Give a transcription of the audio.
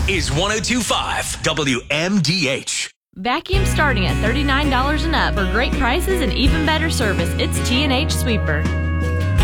is 102.5 WMDH. Vacuum starting at $39 and up for great prices and even better service. It's T&H Sweeper.